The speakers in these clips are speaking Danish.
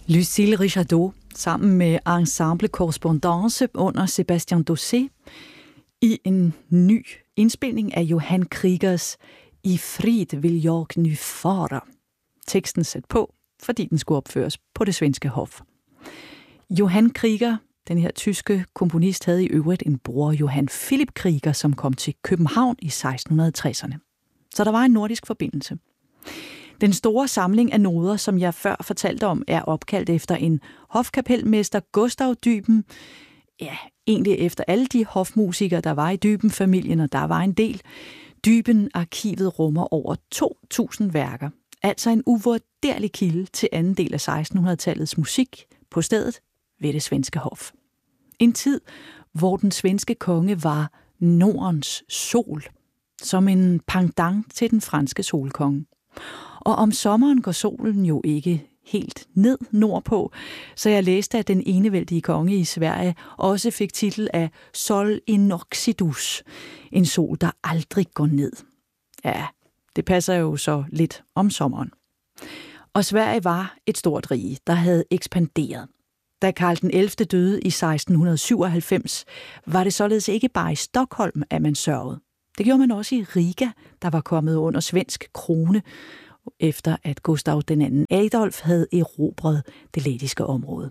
Lucille Richardot sammen med Ensemble Correspondance under Sébastien Dosset i en ny indspilning af Johan Kriegers I frid vil jag nu fara. Teksten sat på, fordi den skulle opføres på det svenske hof. Johan Krieger, den her tyske komponist, havde i øvrigt en bror, Johan Philipp Krieger, som kom til København i 1660'erne. Så der var en nordisk forbindelse. Den store samling af noder, som jeg før fortalte om, er opkaldt efter en hofkapelmester, Gustav Dyben. Ja, egentlig efter alle de hofmusikere, der var i Dyben-familien, og der var en del. Dyben-arkivet rummer over 2.000 værker. Altså en uvurderlig kilde til anden del af 1600-tallets musik på stedet ved det svenske hof. En tid, hvor den svenske konge var Nordens sol, som en pendant til den franske solkonge. Og om sommeren går solen jo ikke helt ned nordpå, så jeg læste, at den enevældige konge i Sverige også fik titel af Sol in Occidus, en sol, der aldrig går ned. Ja, det passer jo så lidt om sommeren. Og Sverige var et stort rige, der havde ekspanderet. Da Karl den 11. døde i 1697, var det således ikke bare i Stockholm, at man sørgede. Det gjorde man også i Riga, der var kommet under svensk krone, efter at Gustav II. Adolf havde erobret det lettiske område.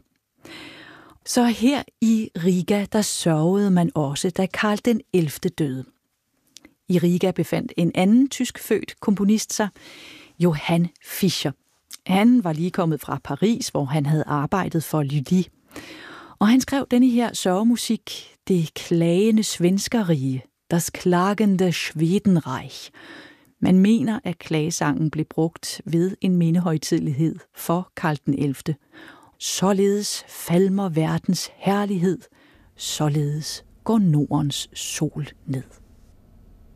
Så her i Riga, der sørgede man også, da Karl den 11. døde. I Riga befandt en anden tyskfødt komponist sig, Johann Fischer. Han var lige kommet fra Paris, hvor han havde arbejdet for Lully. Og han skrev denne her sørgemusik, Det klagende svenskerrige, Das klagende Schwedenreich. Man mener, at klagesangen blev brugt ved en mindehøjtidelighed for Karl den 11. Således falmer verdens herlighed, således går Nordens sol ned.